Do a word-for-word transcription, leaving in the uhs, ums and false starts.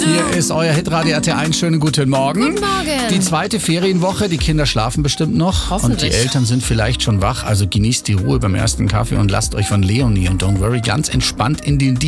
Hier ist euer Hitradio R T L eins. Schönen guten Morgen. Guten Morgen. Die zweite Ferienwoche. Die Kinder schlafen bestimmt noch. Und die Hoffentlich. Eltern sind vielleicht schon wach. Also genießt die Ruhe beim ersten Kaffee und lasst euch von Leonie und Don't Worry ganz entspannt in den